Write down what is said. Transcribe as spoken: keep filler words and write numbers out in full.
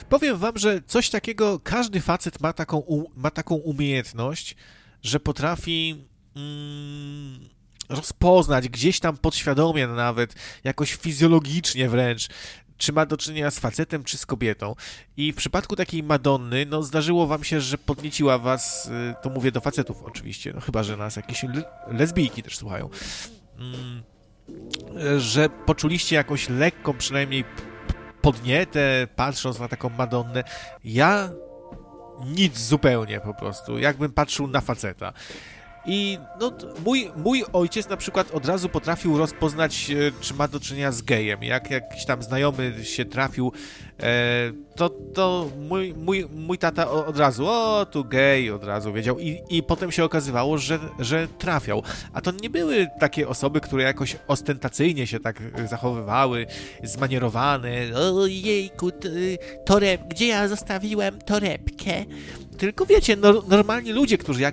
Powiem wam, że coś takiego, każdy facet ma taką, u, ma taką umiejętność, że potrafi mm, rozpoznać gdzieś tam podświadomie nawet, jakoś fizjologicznie wręcz, czy ma do czynienia z facetem, czy z kobietą. I w przypadku takiej Madonny, no zdarzyło wam się, że podnieciła was, y, to mówię do facetów oczywiście, no chyba, że nas jakieś l- lesbijki też słuchają, mm, że poczuliście jakąś lekką, przynajmniej podnietę, patrząc na taką Madonnę. Ja nic zupełnie po prostu, jakbym patrzył na faceta. I no, mój, mój ojciec na przykład od razu potrafił rozpoznać, e, czy ma do czynienia z gejem. Jak jakiś tam znajomy się trafił, e, to, to mój, mój, mój tata od razu, o, tu gej, od razu wiedział. I, i potem się okazywało, że, że trafiał. A to nie były takie osoby, które jakoś ostentacyjnie się tak zachowywały, zmanierowane. Ojejku, toreb, gdzie ja zostawiłem torebkę? Tylko wiecie, no, normalni ludzie, którzy jak